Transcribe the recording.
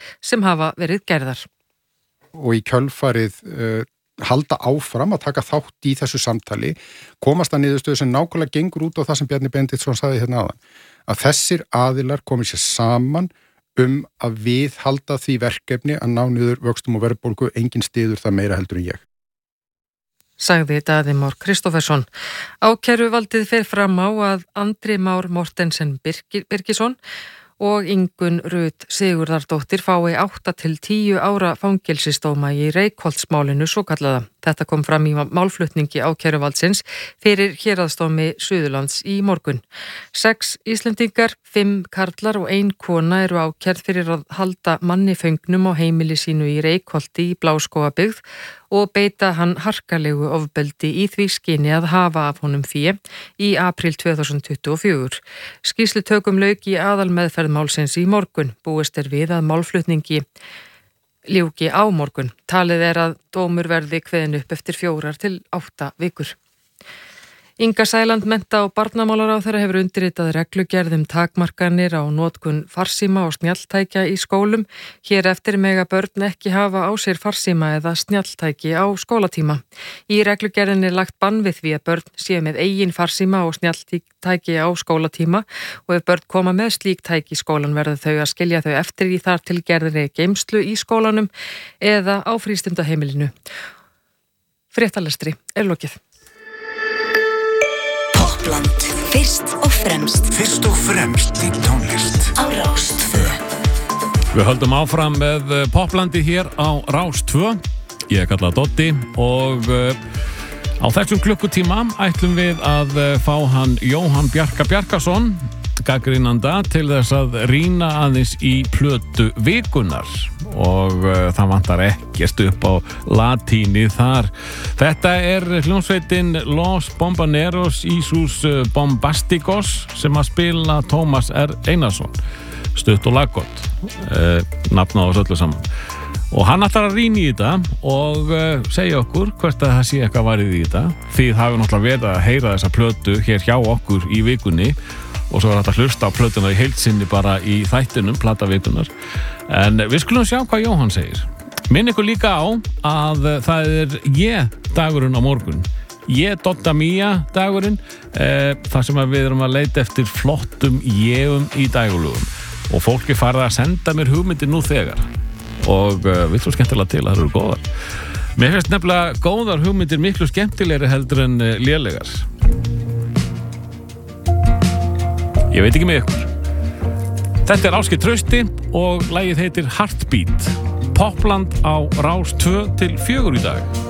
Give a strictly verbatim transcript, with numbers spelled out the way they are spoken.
sem hafa verið gerðar. Og í kjölfarið uh, halda áfram að taka þátt í þessu samtali, komast að niðurstöðu sem nákvæmlega gengur út á það sem Bjarni Benediktsson sagði hérna áðan, að þessir aðilar komið sér saman um að við halda því verkefni að ná niður vöxtum og verðbólgu, engin styður það meira heldur en ég. Sagði Daði Már Kristófersson. Ákæruvaldið fer fram á að Andri Már Mortensen Birgir, Birgisson og Ingunn Rut Sigurðardóttir fái átta til tíu ára fangelsisdóma í Reykholtsmálinu svokallaða. Þetta kom fram í málflutningi ákæruvaldsins fyrir héraðsdómi Suðurlands í morgun. Sex Íslendingar, fimm karlar og ein kona eru ákærð fyrir að halda manni föngnum á heimili sínu í Reykholti í Bláskógabyggð og beita hann harkalegu ofbeldi í því skyni að hafa af honum fé í apríl tvö þúsund tuttugu og fjögur. Skýrslutökum lauk í aðalmeðferð málsins í morgun. Búist er við að málflutningi ljúki á morgun. Talið er að dómur verði kveðin upp eftir fjórar til átta vikur. Inga Sæland mennta- og barnamálaráðherra hefur undirritað reglugerð um takmarkanir á notkun farsíma og snjalltækja í skólum. Hér eftir mega börn ekki hafa á sér farsíma eða snjalltæki á skólatíma. Í reglugerðinni er lagt bann við því að börn séu með eigin farsíma og snjalltæki á skólatíma og ef börn koma með slík tæki í skólan verður þau að skilja þau eftir í þar til gerðri geymslu í skólanum eða á frístundaheimilinu. Fréttalestri er lokið. Poppland, fyrst og fremst. Fyrst og fremst í tónlist. Á Rás tvö. Við höldum áfram með Poplandi hér á Rás tvö. Ég er kallað Doddi og uh, á þessum klukkutíma ætlum við að uh, fá hann Jóhann Bjarka Bjarkason, gagnrýnanda, til þess að rýna aðeins í plötu vikunnar og uh, það vantar ekkert upp á latíni þar. Þetta er hljómsveitin Los Bomboneros y sus Bombasticos sem að spila Tómas R. Einarsson, stutt og laggott, uh, nafn á þessu öllu saman. Og hann ætlar að rýna í þetta og uh, segja okkur hvert að það sé eitthvað varið í þetta. Þið hafi náttúrulega verið að heyra þessa plötu hér hjá okkur í vikunni og svo er þetta að hlusta á plötuna í heildsinni bara í þættinum, platavikunnar. En við skulum sjá hvað Jóhann segir. Minn ykkur líka á að það er ég dagurinn á morgun. Ég Dodda Mía dagurinn, eh, þar sem við erum að leita eftir flottum jegum í dagulugum. Og fólki farið að senda mér hugmyndir nú þegar. Og eh, við trúum skemmtilega til að það eru góðar. Mér finnst nefnilega góðar hugmyndir miklu skemmtilegri heldur en eh, lélegar. Ég veit ekki með ykkur. Þetta er Ásgeir Trausti og lagið heitir Heartbeat. Poppland á Rás tvö til fjögur í dag.